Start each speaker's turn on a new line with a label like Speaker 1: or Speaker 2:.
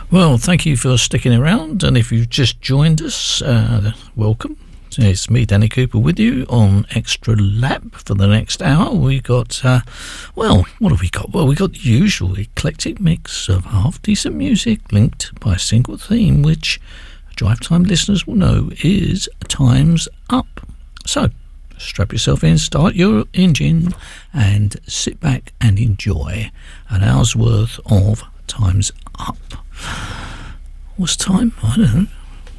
Speaker 1: Well, thank you for sticking around, and if you've just joined us, welcome. It's me, Danny Cooper, with you on Extra Lap for the next hour. We got, what have we got? Well, we got the usual eclectic mix of half-decent music linked by a single theme, which Drive Time listeners will know is Time's Up. So, strap yourself in, start your engine, and sit back and enjoy an hour's worth of Time's Up. What's time? I don't know.